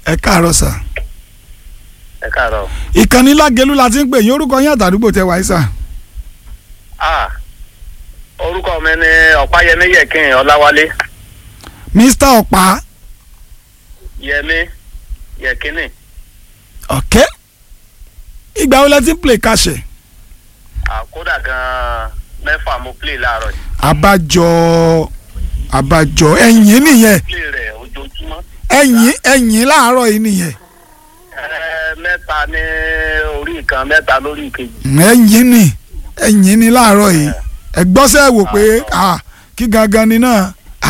ẹ káàárọ̀ sà. ẹ káàárọ̀. ìkànnì Lágelú la ti ń pè yín, orúkọ yín àtàdúgbò tẹ wáyé sà. Orúkọ mi ni Ọ̀páyẹmí Yẹ̀kín Ọláwálé. Mr. Ọ̀pá. Yẹmí Yẹ̀kínì. Okay. ìgbà wo lẹ ti ń play kàṣẹ. Kódà gan-an 6 mo play láàárọ̀ yìí. àbájọ ẹ̀yìn nìyẹn. play rẹ̀ ojoojúmọ́. ẹ̀yìn láàárọ̀ yìí nìyẹn. 3 ní orí ìkan 3 lórí ìkejì. ẹ̀yìn ni láàárọ̀ yìí. ẹ gbọ́sẹ̀ wò pé kí gangan ni náà.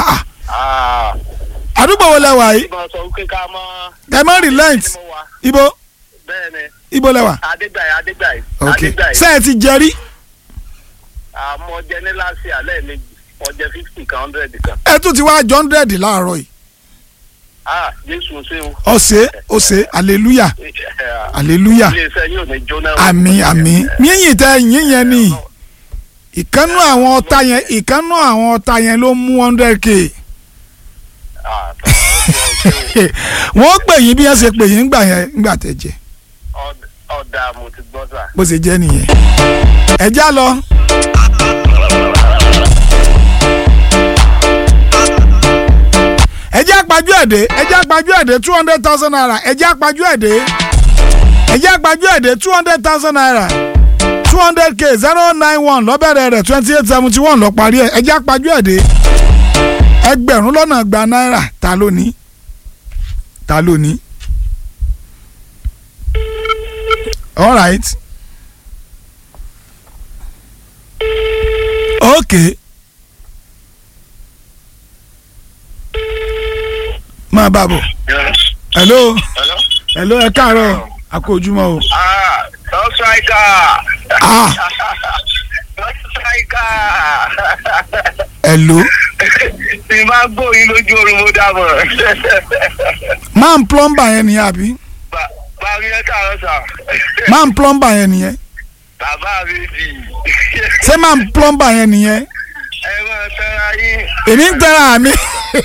àdúgbò wo lẹ wà yìí. ẹ má relent. ibo. bẹ́ẹ̀ni. ibo lẹ wà. Adégbàyí. ok ṣé ẹ ti jẹrí. mo jẹ ní láti alẹ́ mi mo jẹ 50 kan 100 kan. ẹ tún ti wá 100 láàárọ̀ yìí. Jésù ṣe o. ọ̀sẹ̀ hallelujah hallelujah iléeṣẹ́ yóò ní jóná. àmín yíyìn tẹ yín yẹn ni ìkànnú àwọn ọ̀tá yẹn ló mú 100k. wọ́n pè yín bí wọ́n ṣe pè yín ńgbà tẹ̀ jẹ́. ọ̀dà mo ti gbọ́ sà. bó ṣe jẹ́ nìyẹn. ẹ já lọ. ẹ jẹ́ àpájú ẹ̀dẹ́ 200,000 naira. ẹ jẹ́ àpájú ẹ̀dẹ́ 200,000 naira. 200k 091 lọ́bẹ̀rẹ̀ rẹ̀ 2871 lọ parí ẹ̀. ẹ jẹ́ àpájú ẹ̀dẹ́ ẹgbẹ̀rún lọ́nà gba náírà. ta ló ní. all right. okay. máa bá bọ̀. hello ẹ káàárọ̀ àkójúmọ́ o. hello. tí máa gbóyin lójú oorun mo dábọ̀. máa ń plumber yẹn nìyẹn àbí. báwo yẹn káàárọ̀ sà. máa ń plumber yẹn nìyẹn. bàbá mi jì. ṣé máa ń plumber yẹn nìyẹn. ẹ máa tẹ́ra yín. èmi ń tẹ́ra mi.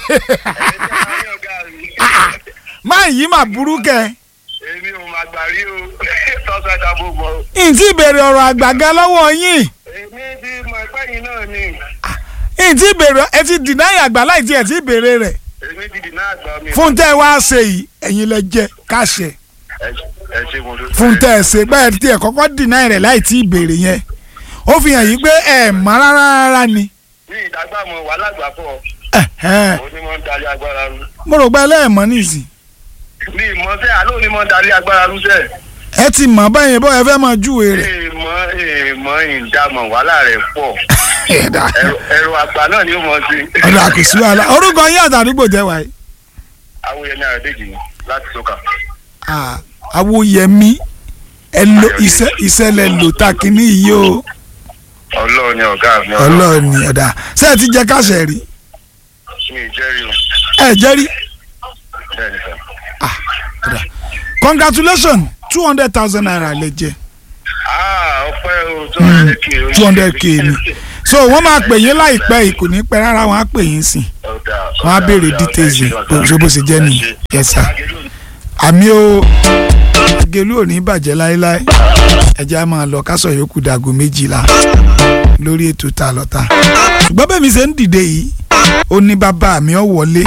máa yí mà burú kẹ. èmi ò máa gbà rí o tọ́sọ̀ ẹ̀ka gbogbo. ǹtí ìbéèrè ọ̀rọ̀ àgbàgà lọ́wọ́ yín. èmi ti mọ ẹgbẹ́ yìí náà ni. ǹtí ìbéèrè ẹ ti dìnáyì àgbà láì tí ẹ ti ìbéèrè rẹ̀. èmi ti dìná àgbà mi. fún tẹ́ ẹ wá ṣe yìí ẹ̀yin lẹ jẹ káṣẹ. ẹ ṣe mo dúpẹ́. fún tẹ́ ẹ ṣe bẹ́ẹ̀ tí ẹ kọ́kọ́ dìnáyì rẹ̀ láì tí ìbéèrè yẹn. ó fi hàn yí pé ẹ mọ̀ rárá ni. ní ìdágbà mo wà lágbàfọ̀. onímọ̀ ń darí agbára rú. mo rò pé ẹlẹ́ẹ̀mọ́ nìsín. mi ìmọ̀ sẹ́ àlọ́ onímọ̀ ń darí agbára rú sẹ́. ẹ ti mọ̀ báyẹn bọ́ ẹ fẹ́ máa júwe rẹ̀. èèmọ̀ ìdámọ̀ wàhálà rẹ̀ pọ̀. ẹ̀rọ àgbà náà ni ó mọ̀ sí. ọ̀dà kò sí wàhálà orúkọ yín àtàdúgbò jẹ́ wáyé. Awóyẹmí Ayọ̀dèjì láti Sókà. Awóyẹmí ẹ lo ìṣẹ̀lẹ̀ lò ta kínní yìí o. Ọlọ́run ni ọ̀gá mi. Ọlọ́run ni ọ̀dà ṣé ẹ ti jẹ káṣẹ rí. mi ì jẹ́rìí o. ẹ jẹ́rìí. bẹ́ẹ̀ni sọ. ọ̀dà congratulations 200,000 naira lè jẹ. ọpẹ́ o 200k ni so wọ́n máa pè yín láìpẹ́ yìí kò ní pẹ́ rárá wọ́n á pè yín sí wọ́n á béèrè details yìí bó ṣe jẹ́ nìyẹn yes sir. àmì o Lágelú ò ní bàjẹ́ láéláé ẹjẹ́ á máa lọ kásọ̀ yòókù dàgò 12 lórí ètò ta lọ́ta ṣùgbọ́n bẹ́ẹ̀ mi ṣe ń dìde yìí ó ní bàbá mi ọ̀ wọlé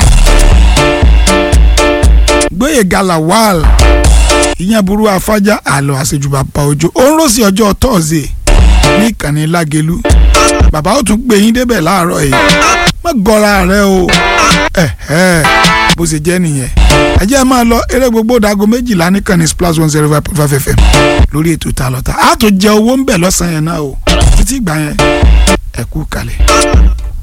Gbóyèga Lawal ìyẹn burú afájá àlọ́ àṣejù bàbá òjò ó ń rò sí ọjọ́ tọ́ọ̀sì ní ìkànnì Lágelú bàbá ó tún gbé yín débẹ̀ láàárọ̀ yìí má gọra rẹ o bó ṣe jẹ́ nìyẹn ẹ jẹ́ máa lọ eré gbogbo dago 12 níkànnì Splash 105.5 FM lórí ètò ta lọ́ta á tó jẹ owó ń bẹ̀ lọ́sàn-án yẹn náà o títí ìgbà yẹn ẹ kú kalẹ̀.